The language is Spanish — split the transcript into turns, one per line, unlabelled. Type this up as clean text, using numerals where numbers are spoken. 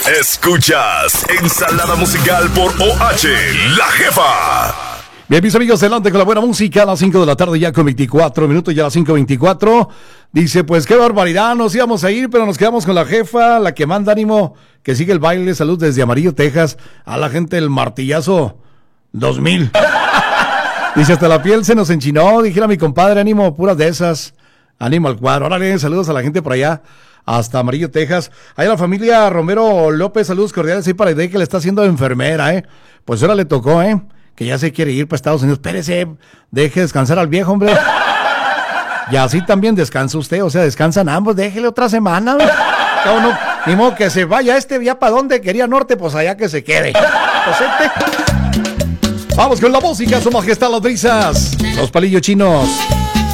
Escuchas Ensalada Musical por OH, La Jefa.
Bien, mis amigos, adelante con la buena música a las 5 de la tarde ya con 24 minutos, ya a las 5:24. Dice, pues qué barbaridad, nos íbamos a ir, pero nos quedamos con la jefa, la que manda ánimo, que sigue el baile. Salud desde Amarillo, Texas, a la gente del Martillazo 2000. Dice, hasta la piel se nos enchinó, dijera mi compadre, ánimo, puras de esas. Ánimo al cuadro. Órale, saludos a la gente por allá, hasta Amarillo, Texas. Ahí a la familia Romero López, saludos cordiales ahí para Ide, que le está haciendo de enfermera, Pues ahora le tocó, que ya se quiere ir para Estados Unidos. Espérese, deje descansar al viejo, hombre. Y así también descansa usted, o sea, descansan ambos, déjele otra semana, no, ni modo que se vaya ya para donde quería norte, pues allá que se quede. Pues Vamos con la música, su majestad las brisas, los palillos chinos.